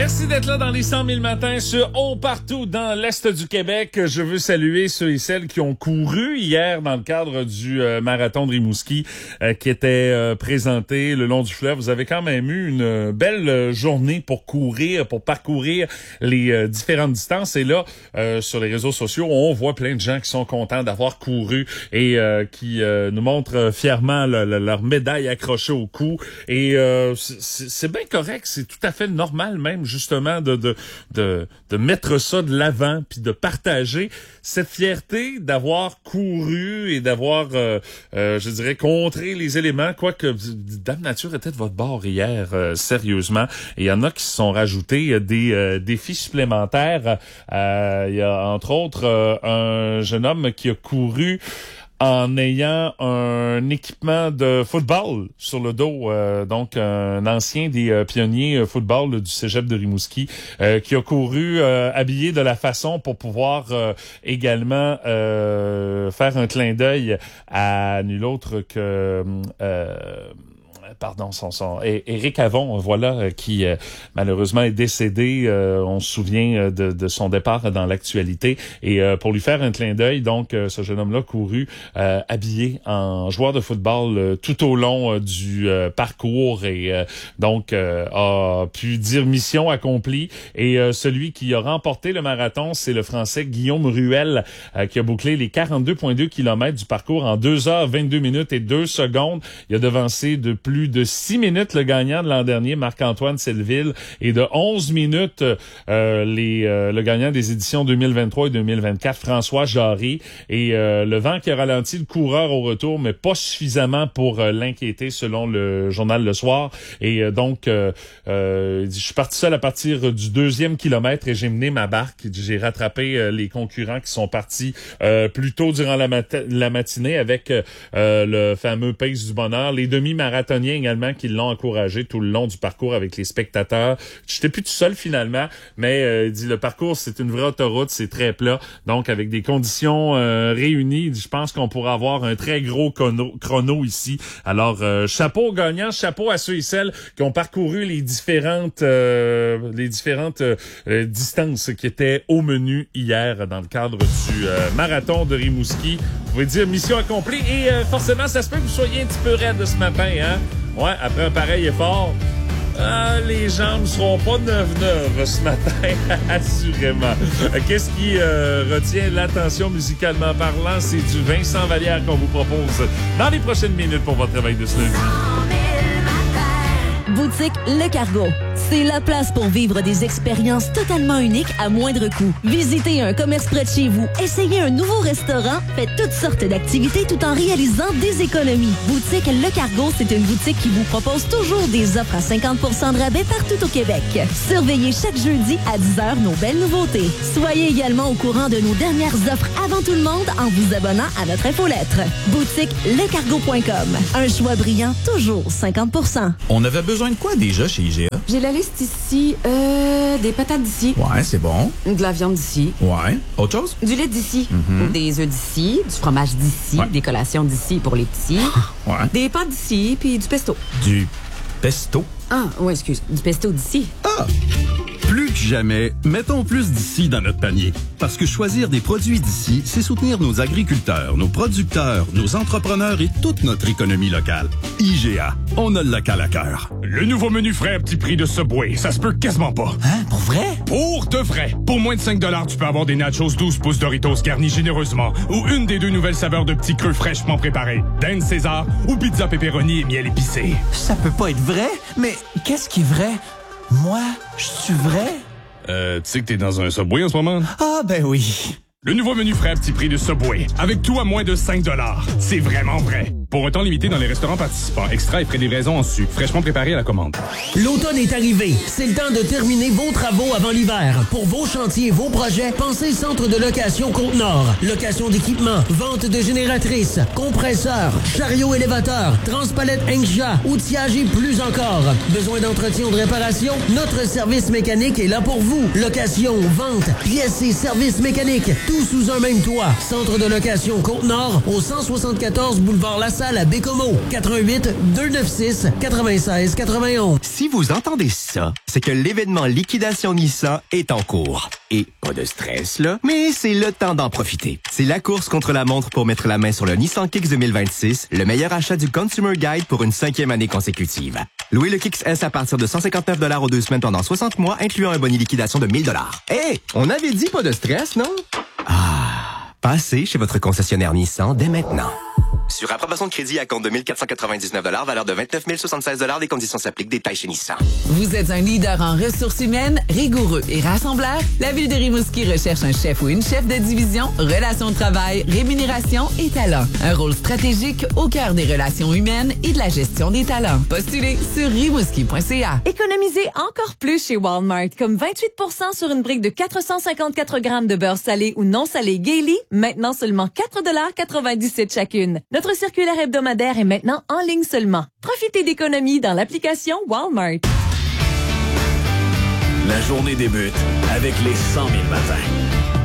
Merci d'être là dans les 100 000 matins sur partout dans l'Est du Québec. Je veux saluer ceux et celles qui ont couru hier dans le cadre du marathon de Rimouski qui était présenté le long du fleuve. Vous avez quand même eu une belle journée pour courir, pour parcourir les différentes distances. Et là, sur les réseaux sociaux, on voit plein de gens qui sont contents d'avoir couru et qui nous montrent fièrement leur médaille accrochée au cou. Et c'est bien correct, c'est tout à fait normal même justement de mettre ça de l'avant puis de partager cette fierté d'avoir couru et d'avoir je dirais contré les éléments, quoique Dame Nature était de votre bord hier, sérieusement. Et il y en a qui se sont rajoutés des défis supplémentaires. Il y a entre autres un jeune homme qui a couru en ayant un équipement de football sur le dos, donc un ancien des pionniers football du cégep de Rimouski, qui a couru habillé de la façon pour pouvoir également faire un clin d'œil à nul autre que Éric Avon, voilà, qui malheureusement est décédé. On se souvient de son départ dans l'actualité. Et pour lui faire un clin d'œil, donc, ce jeune homme-là couru habillé en joueur de football tout au long du parcours et donc a pu dire mission accomplie. Et celui qui a remporté le marathon, c'est le Français Guillaume Ruel, qui a bouclé les 42,2 km du parcours en 2h22 minutes et 2 secondes. Il a devancé de plus de 6 minutes le gagnant de l'an dernier, Marc-Antoine Selleville, et de 11 minutes le gagnant des éditions 2023 et 2024, François Jarry. Et le vent qui a ralenti le coureur au retour, mais pas suffisamment pour l'inquiéter, selon le journal Le Soir. Et donc, je suis parti seul à partir du 2e kilomètre et j'ai mené ma barque. J'ai rattrapé les concurrents qui sont partis plus tôt durant la matinée avec le fameux Pace du Bonheur. Les demi-marathoniens également qui l'ont encouragé tout le long du parcours avec les spectateurs. J'étais plus tout seul finalement, mais dit le parcours, c'est une vraie autoroute, c'est très plat. Donc, avec des conditions réunies, je pense qu'on pourra avoir un très gros chrono ici. Alors, chapeau aux gagnants, chapeau à ceux et celles qui ont parcouru les différentes distances qui étaient au menu hier dans le cadre du marathon de Rimouski. Vous pouvez dire mission accomplie et forcément, ça se peut que vous soyez un petit peu raide ce matin, hein? Ouais, après un pareil effort, les jambes seront pas 9-9 ce matin, assurément. Qu'est-ce qui retient l'attention musicalement parlant? C'est du Vincent Vallière qu'on vous propose dans les prochaines minutes pour votre réveil de ce lundi. Boutique Le Cargo. C'est la place pour vivre des expériences totalement uniques à moindre coût. Visitez un commerce près de chez vous, essayez un nouveau restaurant, faites toutes sortes d'activités tout en réalisant des économies. Boutique Le Cargo, c'est une boutique qui vous propose toujours des offres à 50% de rabais partout au Québec. Surveillez chaque jeudi à 10h nos belles nouveautés. Soyez également au courant de nos dernières offres avant tout le monde en vous abonnant à notre infolettre. Boutique lecargo.com. Un choix brillant, toujours 50%. On avait besoin de quoi déjà chez IGA? J'ai la liste ici. Des patates d'ici. Ouais, c'est bon. De la viande d'ici. Ouais. Autre chose? Du lait d'ici. Des œufs d'ici. Du fromage d'ici. Ouais. Des collations d'ici pour les petits. Ouais. Des pâtes d'ici, puis du pesto. Du pesto? Ah, ouais, excuse. Du pesto d'ici. Ah! Plus que jamais, mettons plus d'ici dans notre panier. Parce que choisir des produits d'ici, c'est soutenir nos agriculteurs, nos producteurs, nos entrepreneurs et toute notre économie locale. IGA, on a le local à cœur. Le nouveau menu frais à petit prix de Subway, ça se peut quasiment pas. Hein? Pour vrai? Pour de vrai. Pour moins de 5$, tu peux avoir des nachos 12 pouces Doritos garnis généreusement ou une des 2 nouvelles saveurs de petits creux fraîchement préparés. Dinde César ou pizza pepperoni et miel épicé. Ça peut pas être vrai, mais qu'est-ce qui est vrai? Moi, je suis vrai? Tu sais que t'es dans un Subway en ce moment? Ah, ben oui. Le nouveau menu frais à petit prix de Subway, avec tout à moins de 5$. C'est vraiment vrai. Pour un temps limité dans les restaurants participants, extra et frais de livraison en sucre, fraîchement préparé à la commande. L'automne est arrivé. C'est le temps de terminer vos travaux avant l'hiver. Pour vos chantiers, vos projets, pensez Centre de location Côte-Nord. Location d'équipements, vente de génératrices, compresseurs, chariots élévateurs, transpalettes Engsha, outillage et plus encore. Besoin d'entretien ou de réparation? Notre service mécanique est là pour vous. Location, vente, pièces et services mécaniques. Tout sous un même toit. Centre de location Côte-Nord au 174 boulevard Lassalle succursale à Bécomo. 88 296 96 91. Si vous entendez ça, c'est que l'événement Liquidation Nissan est en cours. Et pas de stress, là, mais c'est le temps d'en profiter. C'est la course contre la montre pour mettre la main sur le Nissan Kicks 2026, le meilleur achat du Consumer Guide pour une 5e année consécutive. Louez le Kicks S à partir de 159 $ aux 2 semaines pendant 60 mois, incluant un boni liquidation de 1 000 $. Hey, on avait dit pas de stress, non? Passez chez votre concessionnaire Nissan dès maintenant. Sur approbation de crédit à compte de 1 499 $, valeur de 29 076 $, les conditions s'appliquent. Détails chez Nissan. Vous êtes un leader en ressources humaines, rigoureux et rassembleur? La Ville de Rimouski recherche un chef ou une chef de division, relations de travail, rémunération et talent. Un rôle stratégique au cœur des relations humaines et de la gestion des talents. Postulez sur rimouski.ca. Économisez encore plus chez Walmart, comme 28 % sur une brique de 454 grammes de beurre salé ou non salé Gailey, maintenant seulement 4,97 $ chacune. Notre circulaire hebdomadaire est maintenant en ligne seulement. Profitez d'économies dans l'application Walmart. La journée débute avec les 100 000 matins.